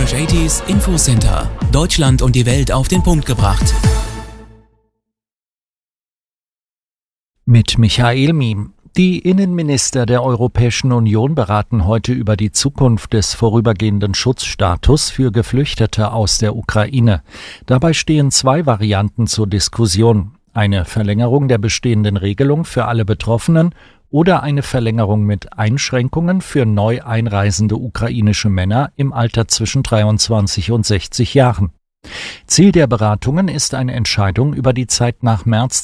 Fresh 80s Infocenter. Deutschland und die Welt auf den Punkt gebracht. Mit Michael Miem. Die Innenminister der Europäischen Union beraten heute über die Zukunft des vorübergehenden Schutzstatus für Geflüchtete aus der Ukraine. Dabei stehen zwei Varianten zur Diskussion: eine Verlängerung der bestehenden Regelung für alle Betroffenen oder eine Verlängerung mit Einschränkungen für neu einreisende ukrainische Männer im Alter zwischen 23 und 60 Jahren. Ziel der Beratungen ist eine Entscheidung über die Zeit nach März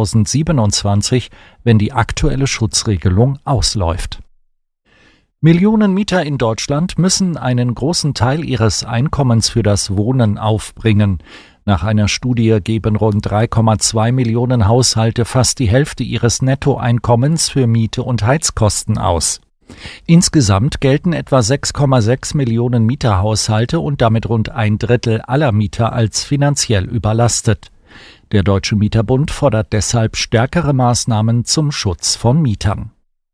2027, wenn die aktuelle Schutzregelung ausläuft. Millionen Mieter in Deutschland müssen einen großen Teil ihres Einkommens für das Wohnen aufbringen. Nach einer Studie geben rund 3,2 Millionen Haushalte fast die Hälfte ihres Nettoeinkommens für Miete und Heizkosten aus. Insgesamt gelten etwa 6,6 Millionen Mieterhaushalte und damit rund ein Drittel aller Mieter als finanziell überlastet. Der Deutsche Mieterbund fordert deshalb stärkere Maßnahmen zum Schutz von Mietern.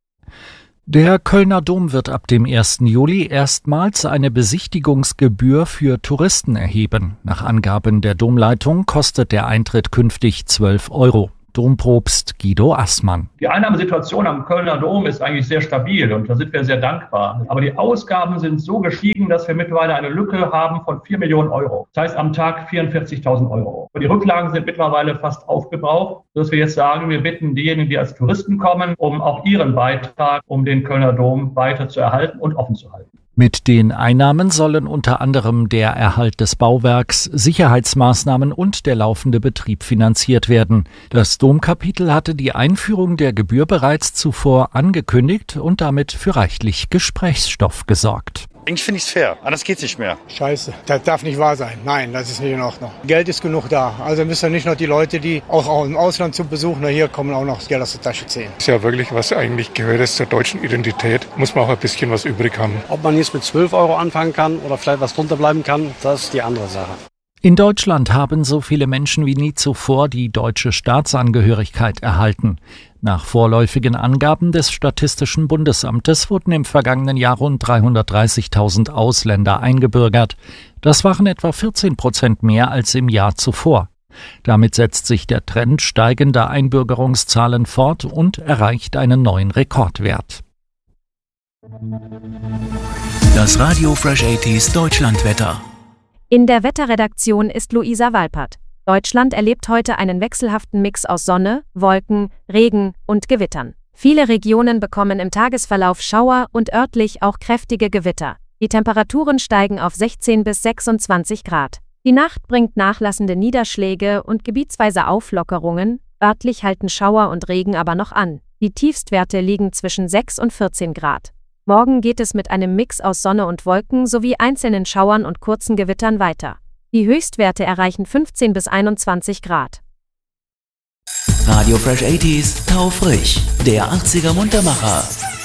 Der Kölner Dom wird ab dem 1. Juli erstmals eine Besichtigungsgebühr für Touristen erheben. Nach Angaben der Domleitung kostet der Eintritt künftig 12 €. Dompropst Guido Assmann. Die Einnahmesituation am Kölner Dom ist eigentlich sehr stabil und da sind wir sehr dankbar. Aber die Ausgaben sind so gestiegen, dass wir mittlerweile eine Lücke haben von 4 Millionen €. Das heißt am Tag 44.000 €. Und die Rücklagen sind mittlerweile fast aufgebraucht, sodass wir jetzt sagen, wir bitten diejenigen, die als Touristen kommen, um auch ihren Beitrag, um den Kölner Dom weiter zu erhalten und offen zu halten. Mit den Einnahmen sollen unter anderem der Erhalt des Bauwerks, Sicherheitsmaßnahmen und der laufende Betrieb finanziert werden. Das Domkapitel hatte die Einführung der Gebühr bereits zuvor angekündigt und damit für reichlich Gesprächsstoff gesorgt. Eigentlich finde ich es fair, anders geht's nicht mehr. Scheiße, das darf nicht wahr sein. Nein, das ist nicht in Ordnung. Geld ist genug da. Also müssen nicht noch die Leute, die auch im Ausland zu besuchen, hier kommen auch noch das Geld aus der Tasche ziehen. Das ist ja wirklich, was eigentlich gehört ist zur deutschen Identität. Muss man auch ein bisschen was übrig haben. Ob man jetzt mit 12 € anfangen kann oder vielleicht was drunter bleiben kann, das ist die andere Sache. In Deutschland haben so viele Menschen wie nie zuvor die deutsche Staatsangehörigkeit erhalten. Nach vorläufigen Angaben des Statistischen Bundesamtes wurden im vergangenen Jahr rund 330.000 Ausländer eingebürgert. Das waren etwa 14% mehr als im Jahr zuvor. Damit setzt sich der Trend steigender Einbürgerungszahlen fort und erreicht einen neuen Rekordwert. Das Radio Fresh 80s Deutschlandwetter. In der Wetterredaktion ist Luisa Walpert. Deutschland erlebt heute einen wechselhaften Mix aus Sonne, Wolken, Regen und Gewittern. Viele Regionen bekommen im Tagesverlauf Schauer und örtlich auch kräftige Gewitter. Die Temperaturen steigen auf 16 bis 26 Grad. Die Nacht bringt nachlassende Niederschläge und gebietsweise Auflockerungen. Örtlich halten Schauer und Regen aber noch an. Die Tiefstwerte liegen zwischen 6 und 14 Grad. Morgen geht es mit einem Mix aus Sonne und Wolken sowie einzelnen Schauern und kurzen Gewittern weiter. Die Höchstwerte erreichen 15 bis 21 Grad. Radio Fresh 80s Taufrisch, der 80er Muntermacher.